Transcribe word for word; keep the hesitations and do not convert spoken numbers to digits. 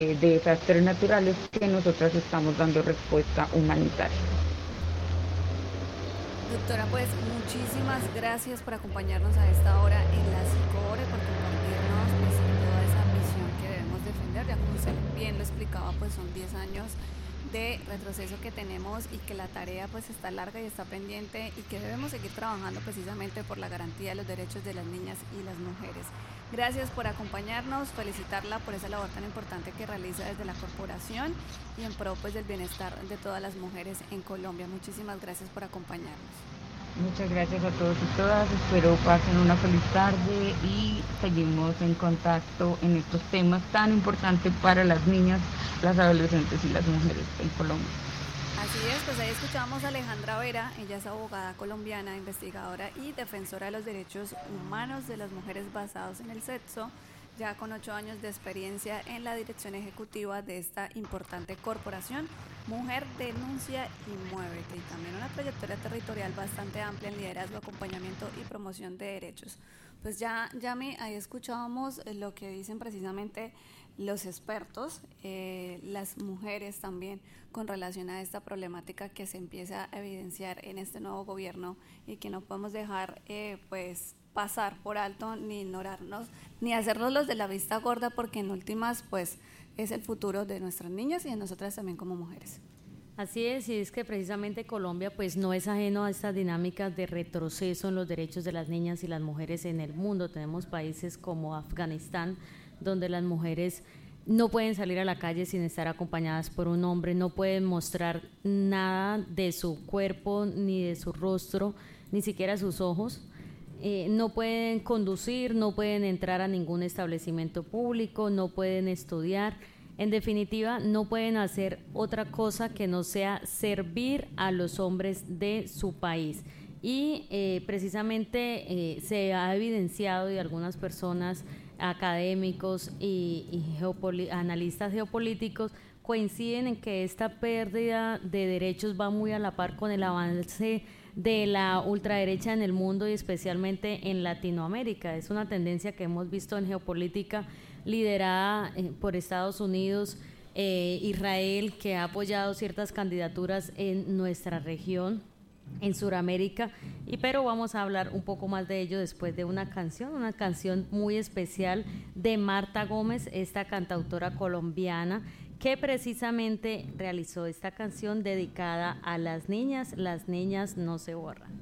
de desastres naturales que nosotras estamos dando respuesta humanitaria. Doctora, pues muchísimas gracias por acompañarnos a esta hora en la Psicore, por compartirnos pues toda esa misión que debemos defender. Ya como usted bien lo explicaba, pues son diez años de retroceso que tenemos y que la tarea pues está larga y está pendiente y que debemos seguir trabajando precisamente por la garantía de los derechos de las niñas y las mujeres. Gracias por acompañarnos, felicitarla por esa labor tan importante que realiza desde la corporación y en pro pues del bienestar de todas las mujeres en Colombia. Muchísimas gracias por acompañarnos. Muchas gracias a todos y todas, espero pasen una feliz tarde y seguimos en contacto en estos temas tan importantes para las niñas, las adolescentes y las mujeres en Colombia. Así es, pues ahí escuchamos a Alejandra Vera, ella es abogada colombiana, investigadora y defensora de los derechos humanos de las mujeres basados en el sexo, ya con ocho años de experiencia en la dirección ejecutiva de esta importante corporación, Mujer Denuncia y Muévete, y también una trayectoria territorial bastante amplia en liderazgo, acompañamiento y promoción de derechos. Pues ya, Yami, ahí escuchábamos lo que dicen precisamente los expertos, eh, las mujeres también, con relación a esta problemática que se empieza a evidenciar en este nuevo gobierno y que no podemos dejar eh, pues pasar por alto ni ignorarnos ni hacernos los de la vista gorda, porque en últimas pues es el futuro de nuestras niñas y de nosotras también como mujeres. Así es, y es que precisamente Colombia pues no es ajeno a estas dinámicas de retroceso en los derechos de las niñas y las mujeres en el mundo. Tenemos países como Afganistán, donde las mujeres no pueden salir a la calle sin estar acompañadas por un hombre, no pueden mostrar nada de su cuerpo, ni de su rostro, ni siquiera sus ojos. Eh, no pueden conducir, no pueden entrar a ningún establecimiento público, no pueden estudiar. En definitiva, no pueden hacer otra cosa que no sea servir a los hombres de su país. Y eh, precisamente eh, se ha evidenciado, y algunas personas, académicos y, y geopoli- analistas geopolíticos coinciden en que esta pérdida de derechos va muy a la par con el avance de la ultraderecha en el mundo y especialmente en Latinoamérica. Es una tendencia que hemos visto en geopolítica liderada eh, por Estados Unidos, eh, Israel, que ha apoyado ciertas candidaturas en nuestra región, en Sudamérica, y pero vamos a hablar un poco más de ello después de una canción, una canción muy especial de Marta Gómez, esta cantautora colombiana que precisamente realizó esta canción dedicada a las niñas. Las niñas no se borran.